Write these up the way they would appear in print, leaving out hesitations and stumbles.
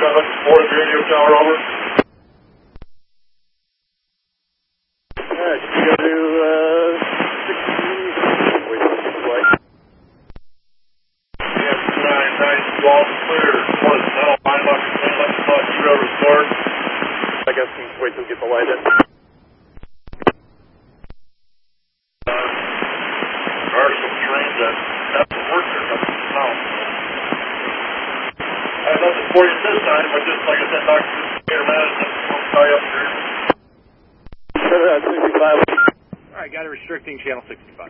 4 radio tower, over. Alright, you go to 60. Wait for the flight. Yeah, 299, all clear. Horizontal, 5 left, 0 restored. I guess we can wait till we get the light in. There are some trains that have to work there, but no. I have nothing for you this time, but just like I said, Dr. Management, we'll tie up here. 65. Alright, got it restricting channel 65.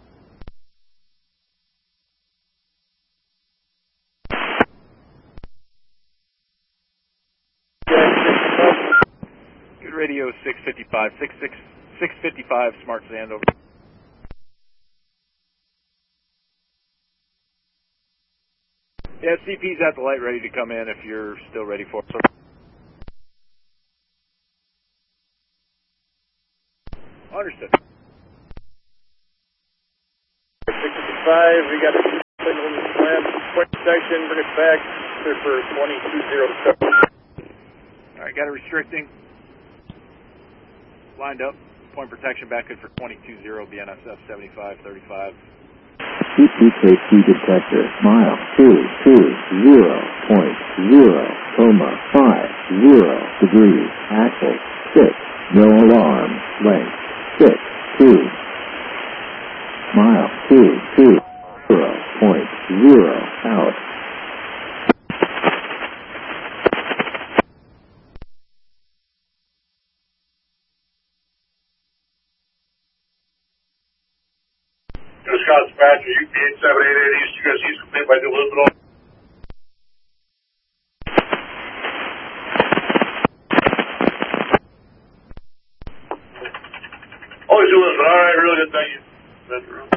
Good radio 655, 655, smart sand over. Yeah, CP's at the light ready to come in if you're still ready for it. So understood. 65, we got a signal in the slam. Point protection, bring it back. Clear for 2207. Alright, got it restricting. Lined up. Point protection back good for 220, BNSF 7535. CPKC detector, mile 220.050 degrees, axle 6, no alarm, length 62, mile 220.0 out. Scott Dispatcher, UP 8788 East, you guys East, complete by Elizabeth. Always Elizabeth, alright, really good, thank you.